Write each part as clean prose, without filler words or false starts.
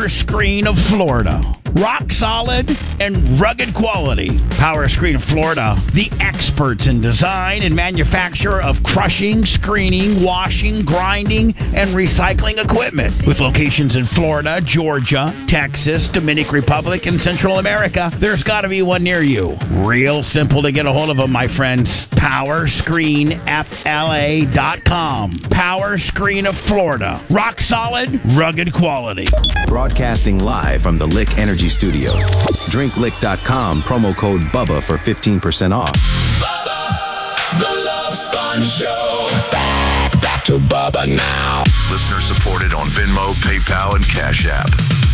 Power Screen of Florida. Rock solid and rugged quality. Power Screen of Florida, the experts in design and manufacture of crushing, screening, washing, grinding, and recycling equipment. With locations in Florida, Georgia, Texas, Dominican Republic, and Central America, there's got to be one near you. Real simple to get a hold of them, my friends. PowerscreenFLA.com. Power Screen of Florida. Rock solid, rugged quality. Broadcasting live from the Lick Energy Studios. DrinkLick.com, promo code BUBBA for 15% off. Bubba, the Love Sponge Show. Back to Bubba now. Listener supported on Venmo, PayPal, and Cash App.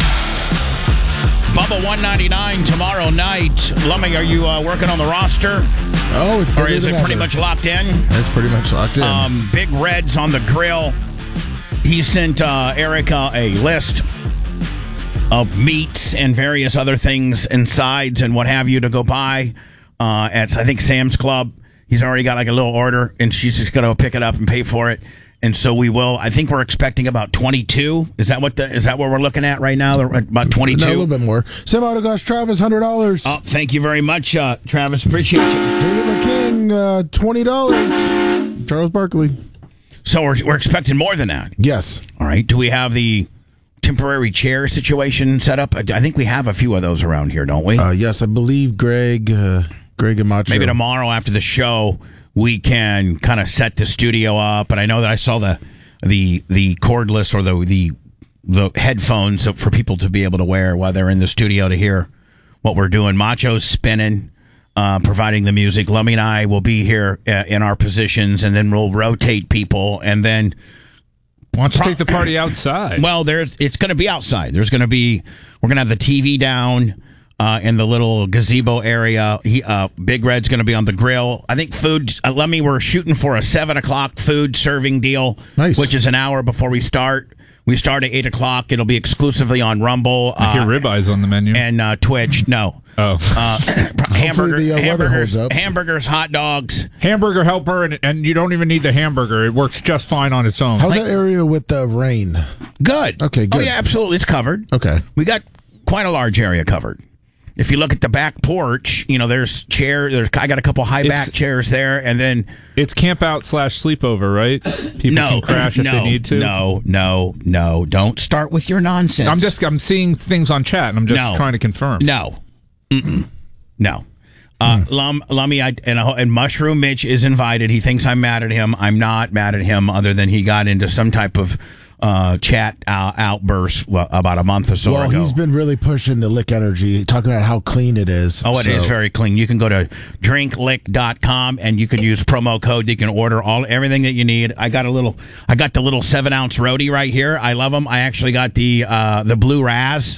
Bubba 199 tomorrow night. Lummy, are you working on the roster? Oh, it's or is it pretty much locked in? It's pretty much locked in. Big Red's on the grill. He sent Erica a list of meats and various other things and sides and what have you to go buy at, I think, Sam's Club. He's already got like a little order, and she's just going to pick it up and pay for it. And so we will. I think we're expecting about 22. Is that what we're looking at right now? About 22. No, a little bit more. Sam Autogosh, Travis, $100. Oh, thank you very much, Travis. Appreciate you. David McKing, $20. Charles Barkley. So we're expecting more than that. Yes. All right. Do we have the temporary chair situation set up? I think we have a few of those around here, don't we? Yes, I believe Greg and Macho. Maybe tomorrow after the show we can kind of set the studio up. And I know that I saw the cordless or the headphones for people to be able to wear while they're in the studio to hear what we're doing. Macho's spinning, providing the music. Lummy and I will be here in our positions, and then we'll rotate people, and then. Why don't you take the party outside? Well, it's going to be outside. We're going to have the TV down in the little gazebo area. Big Red's going to be on the grill. I think food. We're shooting for a 7:00 food serving deal, nice. Which is an hour before we start. We start at 8:00. It'll be exclusively on Rumble. I hear ribeyes on the menu and Twitch. No. Oh, hamburgers, hot dogs, hamburger helper, and you don't even need the hamburger. It works just fine on its own. How's that area with the rain? Good. Okay, good. Oh yeah, absolutely. It's covered. Okay, we got quite a large area covered. If you look at the back porch, there's chairs. I got a couple high back chairs there, and then it's camp out / sleepover, right? People can crash if they need to. No. Don't start with your nonsense. I'm seeing things on chat, and I'm just trying to confirm. No. No. Lummy and Mushroom Mitch is invited. He thinks I'm mad at him. I'm not mad at him, other than he got into some type of chat outburst about a month or so ago. Well, he's been really pushing the Lick Energy, talking about how clean it is. Oh, it is very clean. You can go to drinklick.com and you can use promo code. You can order everything that you need. I got the little 7-ounce roadie right here. I love them. I actually got the blue Raz.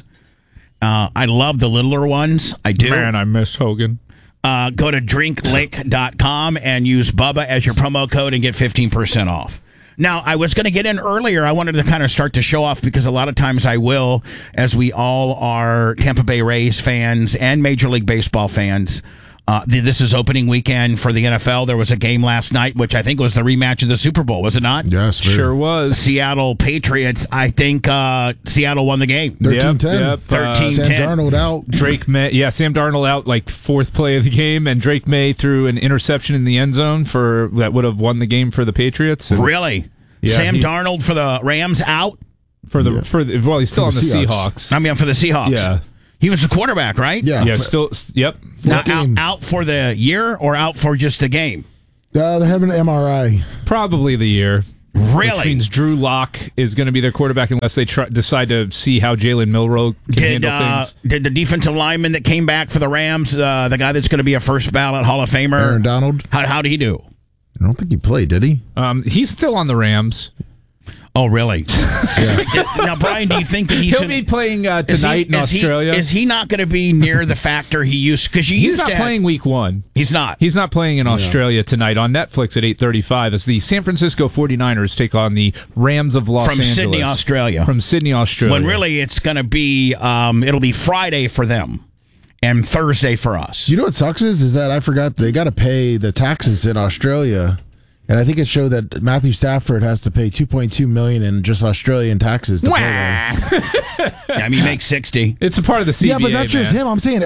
I love the littler ones. I do. Man, I miss Hogan. Go to drinklick.com and use Bubba as your promo code and get 15% off. Now, I was going to get in earlier. I wanted to kind of start the show off because a lot of times I will, as we all are Tampa Bay Rays fans and Major League Baseball fans. This is opening weekend for the NFL. There was a game last night, which I think was the rematch of the Super Bowl, was it not? Yes, sure was. Seattle Patriots. I think Seattle won the game. 13-10. Yep. 13-10. Sam Darnold out. Drake May. Yeah, Sam Darnold out like fourth play of the game, and Drake May threw an interception in the end zone that would have won the game for the Patriots. Really? Yeah, Sam Darnold for the Rams out? He's still on the Seahawks. I mean, for the Seahawks. Yeah. He was the quarterback, right? Yeah, still, yep. Now, out for the year or out for just the game? They're having an MRI. Probably the year. Really? Which means Drew Lock is going to be their quarterback unless they decide to see how Jalen Milroe can handle things. Did the defensive lineman that came back for the Rams, the guy that's going to be a first ballot Hall of Famer, Aaron Donald, how did he do? I don't think he played, did he? He's still on the Rams. Oh, really? Now, Brian, do you think that he'll be playing tonight in Australia? Is he not going to be near the factor he used? Because he's not playing week 1. He's not. He's not playing in Australia tonight on Netflix at 8:35 as the San Francisco 49ers take on the Rams of Los Angeles. From Sydney, Australia. When really it's going to be, it'll be Friday for them and Thursday for us. You know what sucks is that I forgot they got to pay the taxes in Australia. And I think it showed that Matthew Stafford has to pay $2.2 million in just Australian taxes to play there. I mean, he makes 60. It's a part of the CBA. Yeah, but that's just him. I'm saying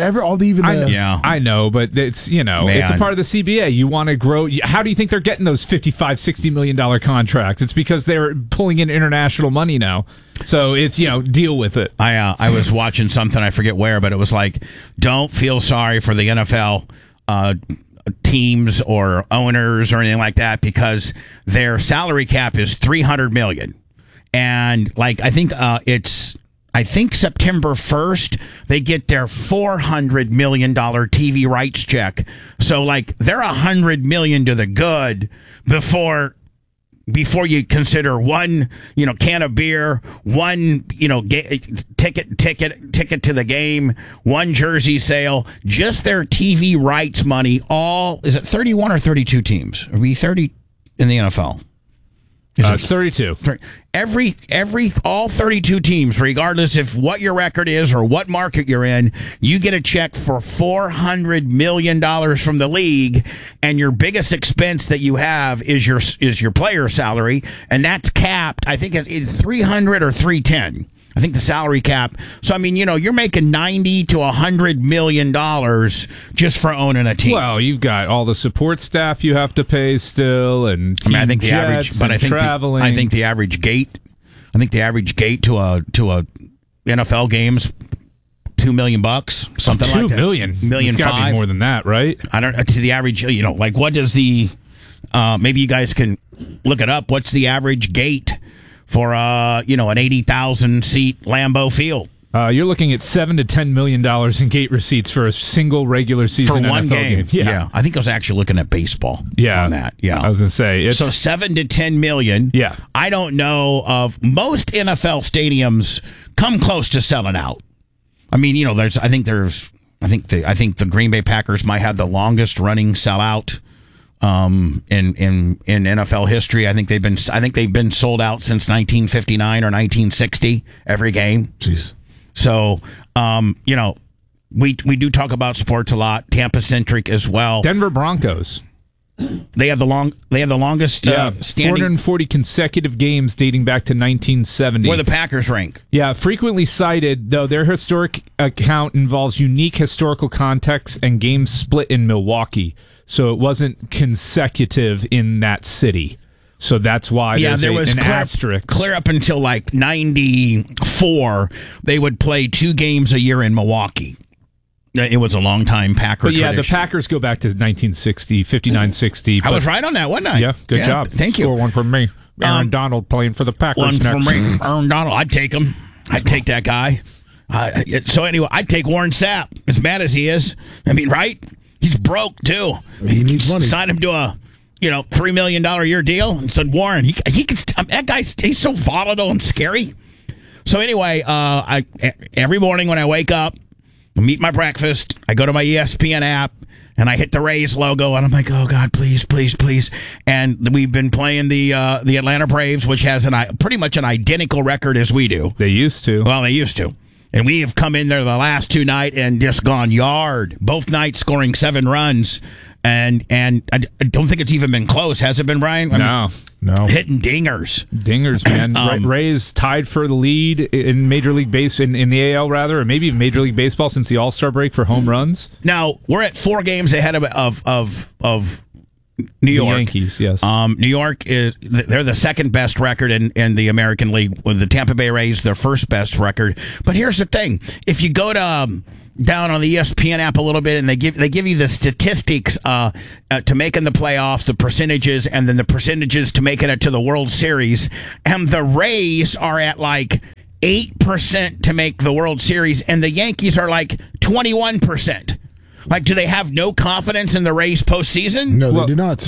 I know, but it's it's a part of the CBA. You want to grow. How do you think they're getting those $55-60 million contracts? It's because they're pulling in international money now. So it's deal with it. I was watching something, I forget where, but it was like, don't feel sorry for the NFL teams or owners or anything like that, because their salary cap is $300 million, and like I think September 1st they get their $400 million TV rights check. So like they're $100 million to the good before you consider one can of beer, one ticket to the game, one jersey sale, just their TV rights money. All is it 31 or 32 teams? Are we 30 in the NFL? It's 32. All 32 teams, regardless of what your record is or what market you're in, you get a check for $400 million from the league, and your biggest expense that you have is your player salary, and that's capped. I think it's 300 or 310. I think the salary cap. So I mean, you're making $90 to $100 million just for owning a team. Well, you've got all the support staff you have to pay still, and I think the average, but traveling. I think the average gate to a NFL game's $2 million, something like that. $2 million. It's got to be more than that, right? I don't. To the average, like what does the? Maybe you guys can look it up. What's the average gate for an 80,000 seat Lambeau Field? You're looking at $7 to $10 million in gate receipts for a single regular season for one NFL game. Yeah, I think I was actually looking at baseball. Yeah, on that. Yeah, I was gonna say so $7 to $10 million. Yeah, I don't know of most NFL stadiums come close to selling out. I mean, I think the Green Bay Packers might have the longest running sellout in NFL history. I think they've been sold out since 1959 or 1960 every game. Jeez. So, we do talk about sports a lot, Tampa centric as well. Denver Broncos. They have the longest standing 440 consecutive games dating back to 1970. Where the Packers rank. Yeah, frequently cited, though their historic account involves unique historical context and games split in Milwaukee. So it wasn't consecutive in that city. So that's why there was an asterisk. Clear up until like 94, they would play 2 games a year in Milwaukee. It was a long time Packer tradition. The Packers go back to 1960, 59-60. I was right on that, wasn't I? Yeah, good job. Thank you. Score one from me. Aaron Donald playing for the Packers one next. From me. Aaron Donald. I'd take him. I'd take that guy. So anyway, I'd take Warren Sapp, as mad as he is. I mean, right? He's broke, too. He needs money. Sign him to a $3 million a year deal and said, Warren, he can. That guy's he's so volatile and scary. So anyway, every morning when I wake up, I eat my breakfast, I go to my ESPN app, and I hit the Rays logo, and I'm like, oh God, please, please, please. And we've been playing the Atlanta Braves, which has pretty much an identical record as we do. They used to. Well, they used to. And we have come in there the last 2 nights and just gone yard. Both nights scoring 7 runs. And I don't think it's even been close. Has it been, Brian? No. Hitting dingers. Dingers, man. Rays tied for the lead in Major League Base in the AL, rather, or maybe even Major League Baseball since the All-Star break for home runs. Now, we're at 4 games ahead of New York. The Yankees, yes. New York they're the second best record in the American League, with the Tampa Bay Rays their first best record. But here's the thing: if you go to down on the ESPN app a little bit, and they give you the statistics to making the playoffs, the percentages, and then the percentages to making it to the World Series, and the Rays are at like 8% to make the World Series, and the Yankees are like 21%. Like, do they have no confidence in the Rays postseason? No, they do not.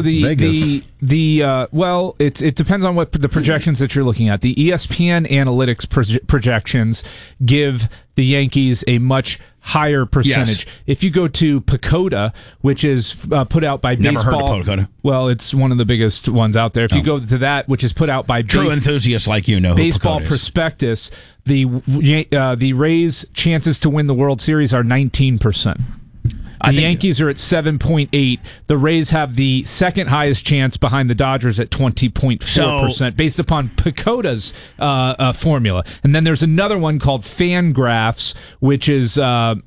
It depends on what the projections that you're looking at. The ESPN analytics projections give the Yankees a much higher percentage. Yes. If you go to PECOTA, which is put out by Never baseball, heard of PECOTA. Well, it's one of the biggest ones out there. If you go to that, which is put out by true enthusiasts like you know who Baseball PECOTA is. Prospectus, the Rays' chances to win the World Series are 19%. The Yankees are at 7.8. The Rays have the second highest chance behind the Dodgers at 20.4%, based upon Pacoda's formula. And then there's another one called FanGraphs, which is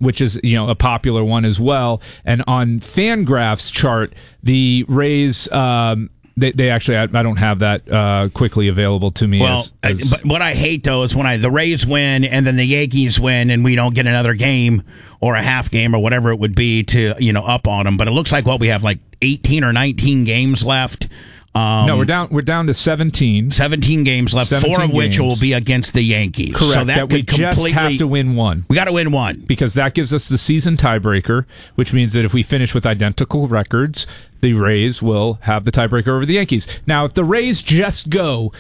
a popular one as well. And on FanGraphs chart, the Rays. They actually, I don't have that quickly available to me. Well, but what I hate, though, is when the Rays win and then the Yankees win and we don't get another game or a half game or whatever it would be to, up on them. But it looks like, we have like 18 or 19 games left. No, we're down to 17. 17 games left, 4 of which will be against the Yankees. Correct. So that we just have to win one. We got to win one. Because that gives us the season tiebreaker, which means that if we finish with identical records, the Rays will have the tiebreaker over the Yankees. Now, if the Rays just go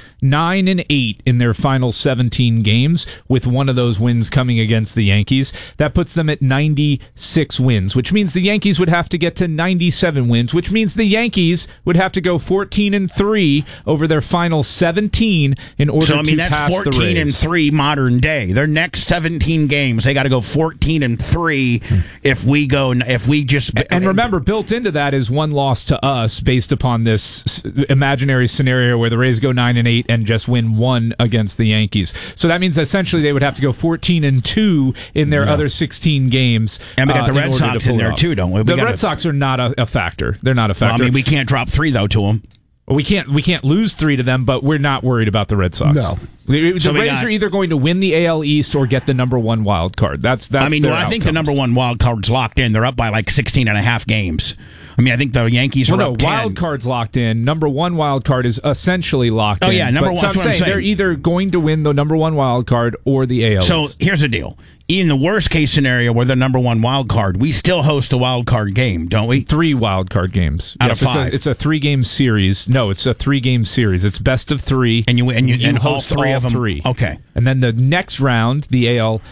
9-8 in their final 17 games, with one of those wins coming against the Yankees, that puts them at 96 wins, which means the Yankees would have to get to 97 wins, which means the Yankees would have to go 14-3 over their final 17 in order to pass the Rays. So, that's 14-3 modern day. Their next 17 games, they got to go 14-3 if we just... And remember, built into that is one loss to us based upon this imaginary scenario where the Rays go 9-8 and just win one against the Yankees. So that means essentially they would have to go 14-2 in their other 16 games. And we got the Red Sox in there too, don't we? The Red Sox are not a factor. They're not a factor. Well, we can't drop 3 though to them. We can't lose 3 to them, but we're not worried about the Red Sox. No. The Rays are either going to win the AL East or get the number 1 wild card. That's I think the number 1 wild card's locked in. They're up by like 16 and a half games. I think the Yankees are up 10. Wild card's locked in. Number 1 wild card is essentially locked in. Oh, yeah, number 1. So I'm saying they're either going to win the number 1 wild card or the AL. So here's the deal. In the worst case scenario where they're number 1 wild card, we still host a wild card game, don't we? 3 wild card games. Out of 5. It's a 3-game series. No, it's a 3-game series. It's best of 3. And you host all 3 of them. 3. Okay. And then the next round, the AL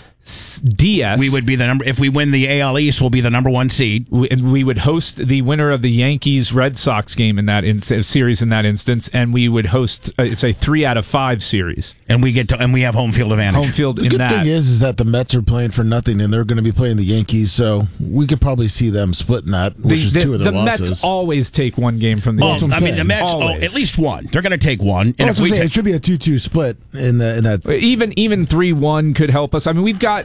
DS. We would be the number. If we win the AL East, we'll be the number 1 seed. And we would host the winner of the Yankees Red Sox game in that series in that instance, and we would host. It's a 3 out of 5 series, and we have home field advantage. Home field. The good thing is that the Mets are playing for nothing, and they're going to be playing the Yankees, so we could probably see them splitting that, which is 2 of their losses. The Mets always take 1 game from the Yankees. The Mets at least 1. They're going to take 1. And if it should be a 2-2 split in that. Even 3-1 could help us. We've got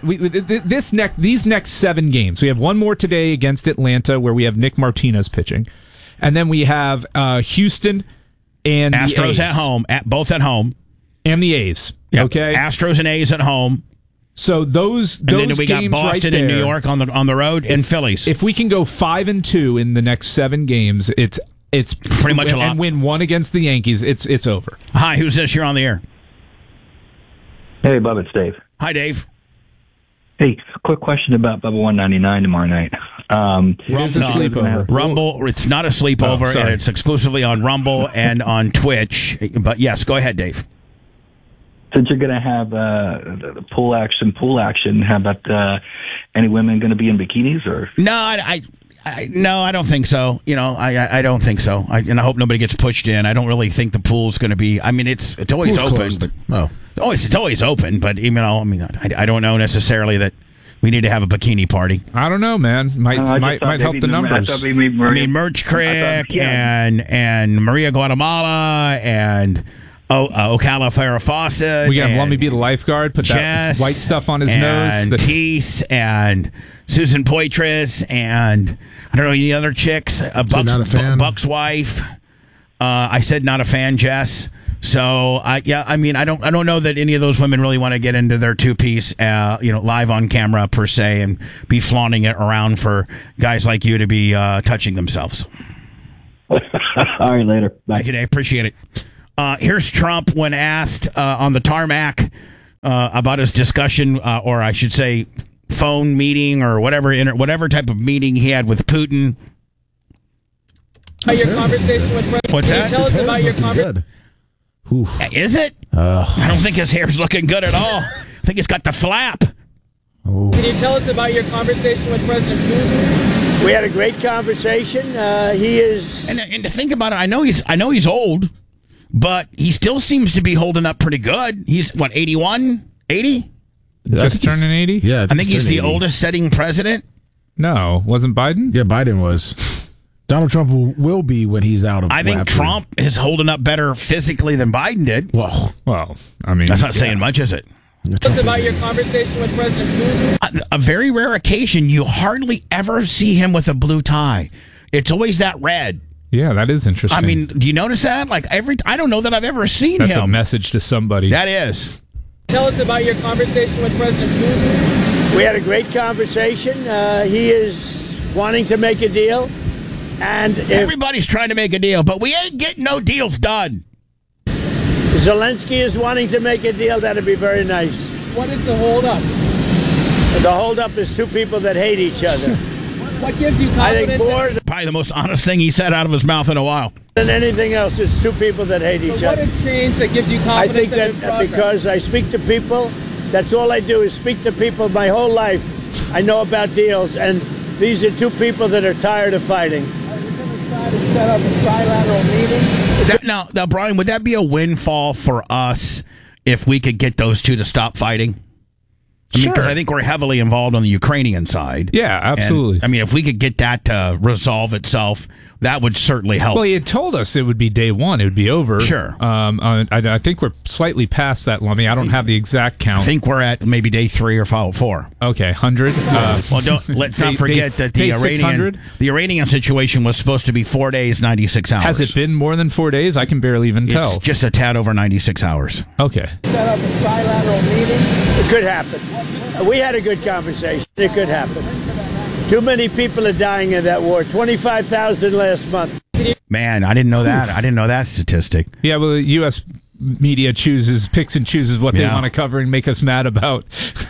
these next 7 games. We have 1 more today against Atlanta, where we have Nick Martinez pitching, and then we have Houston and Astros the A's. at home, both at home, and the A's. Yep. Okay, Astros and A's at home. So those and then we got games Boston right there, and New York on the road, and Phillies. If we can go 5-2 in the next 7 games, it's pretty much a lot. And win 1 against the Yankees, it's over. Hi, who's this? You're on the air. Hey, Bubba, it's Dave. Hi, Dave. Hey, quick question about Bubba 199 tomorrow night. It's a sleepover. Rumble. It's not a sleepover, and it's exclusively on Rumble and on Twitch. But yes, go ahead, Dave. Since you're going to have pool action, how about any women going to be in bikinis or? No, I don't think so. I don't think so. And I hope nobody gets pushed in. I don't really think the pool's going to be. It's always open. It's always open. But I don't know necessarily that we need to have a bikini party. I don't know, man. Might help the numbers. Merch Crick and Maria Guatemala and Ocala Farrah Fawcett. We got Let Me Be the Lifeguard. Put Jess, that white stuff on his nose. And Teese and Susan Poitras and I don't know any other chicks. Buck's wife. I said not a fan, Jess. So I don't know that any of those women really want to get into their 2-piece, live on camera per se, and be flaunting it around for guys like you to be touching themselves. All right, later. Bye. Thank you, Dave. Appreciate it. Here's Trump when asked on the tarmac about his discussion, or I should say, phone meeting or whatever type of meeting he had with Putin. Your conversation with President. What's that? Tell us about your conversation. Is it? I don't think his hair's looking good at all. I think it's got the flap. Can you tell us about your conversation with President Putin? We had a great conversation. He is, and to think about it, I know he's old, but he still seems to be holding up pretty good. He's what, 81, 80? Just turning 80? Yeah, I think he's the oldest sitting president. No, wasn't Biden? Yeah, Biden was. Donald Trump will be when he's out of. I think Trump is holding up better physically than Biden did. Well, I mean, that's not saying much, is it? What's about your conversation with President Putin? A very rare occasion, you hardly ever see him with a blue tie. It's always that red. Yeah, that is interesting. I mean, do you notice that? Like I don't know that I've ever seen him. That's a message to somebody. That is. Tell us about your conversation with President Putin. We had a great conversation. He is wanting to make a deal. And if everybody's trying to make a deal, but we ain't getting no deals done. Zelensky is wanting to make a deal, that'd be very nice. What is the holdup? The holdup is two people that hate each other. What gives you I confidence? think more Probably the most honest thing he said out of his mouth in a while. than anything else, it's two people that hate each So what other. has changed that gives you I confidence think in this that process? because I speak to people, that's all I do is speak to people my whole life. I know about deals, and these are two people that are tired of fighting. Are you going to try to set up a trilateral meeting? Now, Brian, would that be a windfall for us if we could get those two to stop fighting? Because I think we're heavily involved on the Ukrainian side. Yeah, absolutely. And, I mean, if we could get that to resolve itself, that would certainly help. Well, he had told us it would be day one. It would be over. Sure. I think we're slightly past that. I mean, I don't have the exact count. I think we're at maybe day 3 or 4. Okay, 100. Well, let's not forget that the Iranian situation was supposed to be 4 days, 96 hours. Has it been more than 4 days? I can barely even tell. It's just a tad over 96 hours. Okay. Set up a trilateral meeting? It could happen. We had a good conversation. It could happen. Too many people are dying in that war. 25,000 last month. Man, I didn't know that. I didn't know that statistic. Yeah, well, the U.S. media picks and chooses what they want to cover and make us mad about.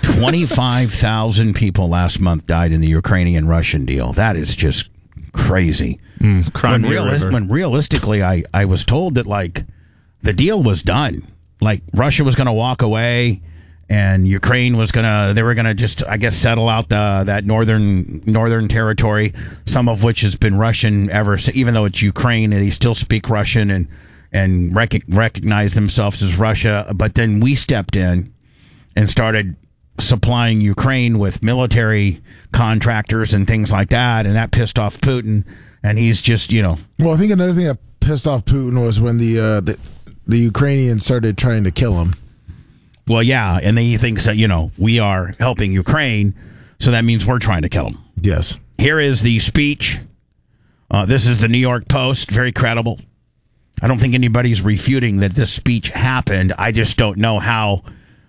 25,000 people last month died in the Ukrainian-Russian deal. That is just crazy. When realistically, I was told that, like, the deal was done. Like, Russia was going to walk away, and Ukraine was they were gonna just, I guess, settle out that northern territory, some of which has been Russian even though it's Ukraine, and they still speak Russian and recognize themselves as Russia. But then we stepped in and started supplying Ukraine with military contractors and things like that, and that pissed off Putin, and he's just, Well, I think another thing that pissed off Putin was when the Ukrainians started trying to kill him. Well, yeah, and then he thinks that, we are helping Ukraine, so that means we're trying to kill him. Yes. Here is the speech. This is the New York Post, very credible. I don't think anybody's refuting that this speech happened. I just don't know how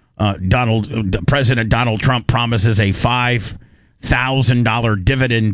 President Donald Trump promises a $5,000 dividend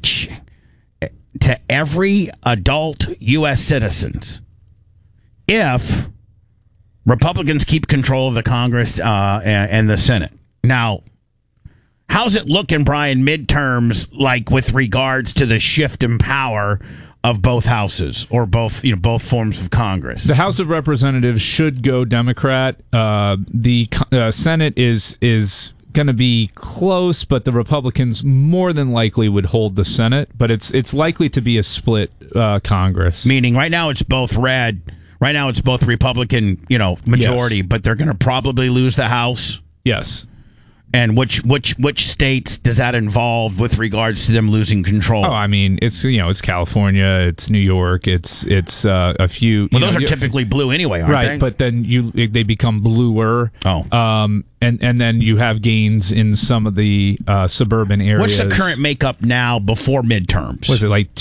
to every adult U.S. citizens if Republicans keep control of the Congress and the Senate. Now, how's it looking, Brian, midterms, like with regards to the shift in power of both houses or both forms of Congress? The House of Representatives should go Democrat. The Senate is going to be close, but the Republicans more than likely would hold the Senate. But it's likely to be a split Congress. Meaning, right now it's both red. Right now, it's both Republican, majority, yes. But they're going to probably lose the House. Yes. And which states does that involve with regards to them losing control? Oh, I mean, it's California, it's New York, it's a few. Well, those are typically blue anyway, aren't right, they? But then they become bluer. Oh. And then you have gains in some of the suburban areas. What's the current makeup now before midterms? Was it like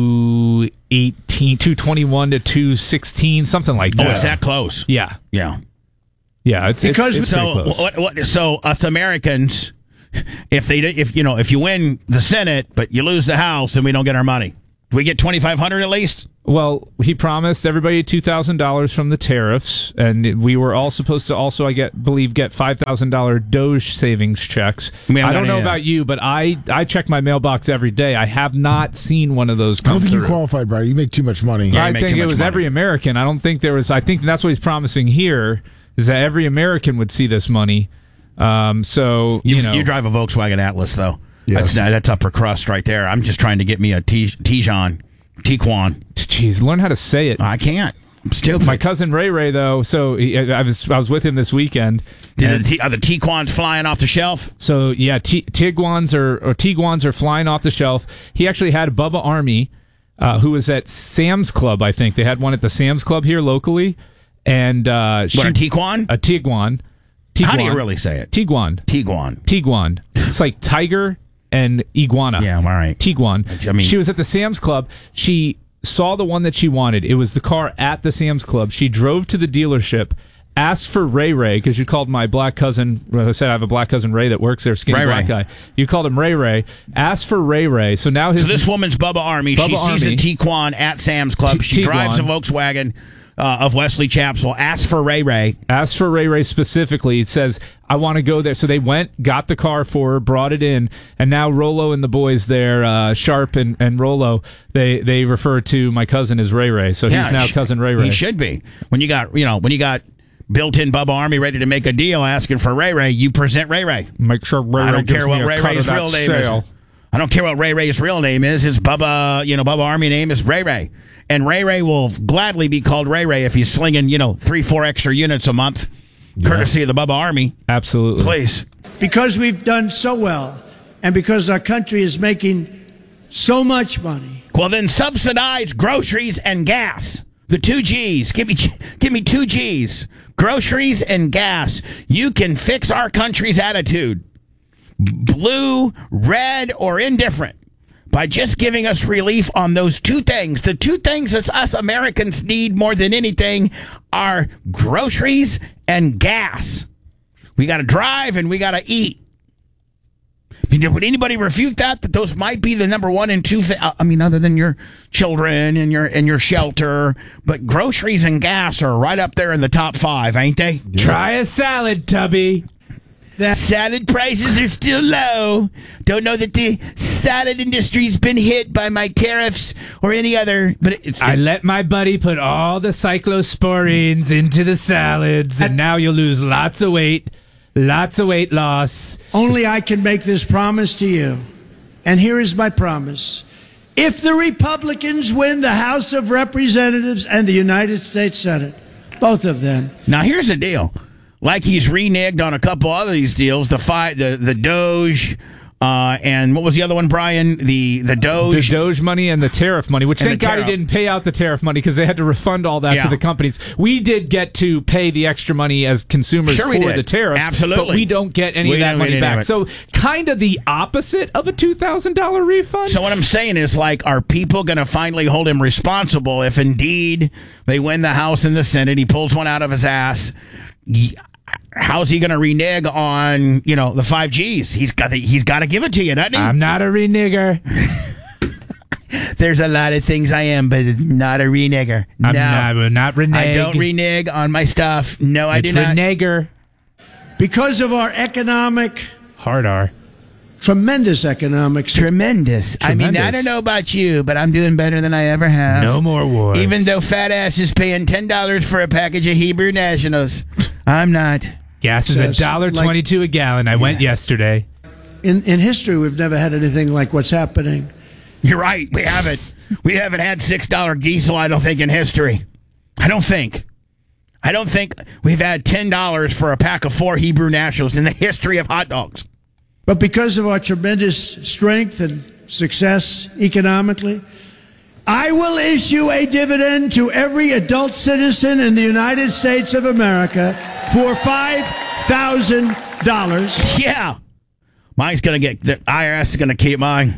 221 to 216, something like that? Oh, it's that close? Yeah. Yeah. Yeah, it's pretty close. So us Americans, if you win the Senate but you lose the House, then we don't get our money. Do we get $2,500 at least? Well, he promised everybody $2,000 from the tariffs, and we were all supposed to also, I believe, get $5,000 Doge savings checks. I don't know about you, but I check my mailbox every day. I have not seen one of those come I don't think through. you qualified, Brian. You make too much money. I think it was every American. I don't think there was. I think that's what he's promising here, is that every American would see this money. So you drive a Volkswagen Atlas, though. Yes. That's upper crust right there. I'm just trying to get me a Tiguan. Jeez, learn how to say it. I can't. I'm stupid. My cousin Ray, though. So I was with him this weekend, Are the Tiguan's flying off the shelf? So yeah, Tiguan's are flying off the shelf. He actually had Bubba Army, who was at Sam's Club. I think they had one at the Sam's Club here locally, and a Tiguan? A Tiguan. How do you really say it? Tiguan. It's like tiger and iguana. Yeah, all right. Tiguan. I mean, she was at the Sam's Club. She saw the one that she wanted. It was the car at the Sam's Club. She drove to the dealership. Asked for Ray Ray, because you called my black cousin. I said I have a black cousin Ray that works there, skinny black guy. You called him Ray Ray. Asked for Ray Ray. So now this woman's Bubba Army. She sees a Tiguan at Sam's Club. She drives a Volkswagen of Wesley Chapsell. Asked for Ray Ray. Asked for Ray Ray specifically. It says, I want to go there. So they went, got the car for her, brought it in, and now Rolo and the boys there, Sharp and Rolo, they refer to my cousin as Ray Ray. So he's now cousin Ray Ray. He should be. When you got built-in Bubba Army ready to make a deal asking for Ray Ray, you present Ray Ray. Make sure Ray Ray I don't care what Ray Ray's real name is. I don't care what Ray Ray's real name is. His Bubba Army name is Ray Ray. And Ray Ray will gladly be called Ray Ray if he's slinging, 3-4 extra units a month, courtesy of the Bubba Army. Absolutely. Please. Because we've done so well, and because our country is making so much money. Well, then subsidize groceries and gas. The 2 G's. Give me 2 G's. Groceries and gas. You can fix our country's attitude. Blue, red, or indifferent. By just giving us relief on those 2 things. The 2 things that us Americans need more than anything are groceries and gas. We got to drive and we got to eat. Would anybody refute that those might be the number 1 and 2 other than your children and your shelter, but groceries and gas are right up there in the top 5, ain't they? Yeah. Try a salad, Tubby. The salad prices are still low. Don't know that the salad industry's been hit by my tariffs or any other, but I let my buddy put all the cyclosporines into the salads, and now you'll lose lots of weight. Lots of weight loss. Only I can make this promise to you. And here is my promise. If the Republicans win the House of Representatives and the United States Senate, both of them. Now, here's the deal. Like he's reneged on a couple other these deals, the Doge, and what was the other one, Brian? The Doge. The Doge money and the tariff money, which thank God he didn't pay out the tariff money because they had to refund all that to the companies. We did get to pay the extra money as consumers for the tariffs. Absolutely. But we don't get any of that money back. So kind of the opposite of a $2,000 refund. So what I'm saying is, are people going to finally hold him responsible if indeed they win the House and the Senate? He pulls one out of his ass. How's he going to renege on, the 5 Gs? He's got to give it to you, doesn't he? I'm not a renegger. There's a lot of things I am, but not a reneger. I'm not renege. I don't renege on my stuff. No, I do not. It's reneger. Because of our economic... Hard R. Tremendous economics. Tremendous. I mean, I don't know about you, but I'm doing better than I ever have. No more wars. Even though fat ass is paying $10 for a package of Hebrew Nationals, I'm not. Gas is $1.22 a gallon. I went yesterday. In history, we've never had anything like what's happening. You're right. We haven't. We haven't had $6 diesel, I don't think, in history. I don't think we've had $10 for a pack of 4 Hebrew Nationals in the history of hot dogs. But because of our tremendous strength and success economically, I will issue a dividend to every adult citizen in the United States of America for $5,000. Yeah. Mine's going to get, the IRS is going to keep mine.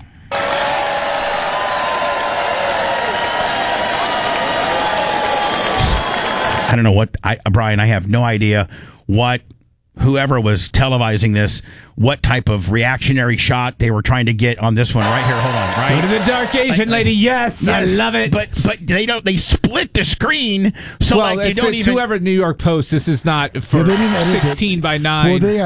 I don't know what, Brian, I have no idea what whoever was televising this, what type of reactionary shot they were trying to get on this one right here. Hold on, right? Go to the dark Asian lady. Yes, I love it. But they split the screen so you don't even. Whoever New York Post. This is not for 16 by 9. Well,